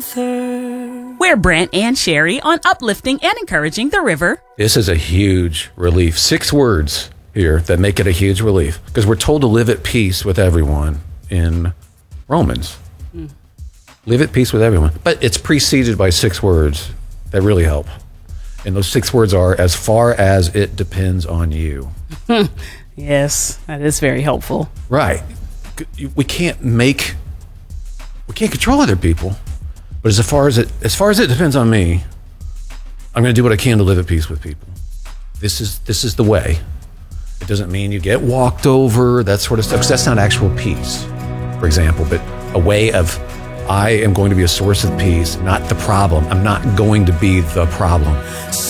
author. We're Brent and Sherry on uplifting and encouraging the river. This is a huge relief. 6 words here that make it a huge relief because we're told to live at peace with everyone in Romans. Live at peace with everyone. But it's preceded by 6 words that really help. And those 6 words are, as far as it depends on you. Yes, that is very helpful. Right. We can't control other people. But as far as it depends on me, I'm going to do what I can to live at peace with people. This is the way. It doesn't mean you get walked over, that sort of stuff, because that's not actual peace, for example, but a way of, I am going to be a source of peace, not the problem. I'm not going to be the problem.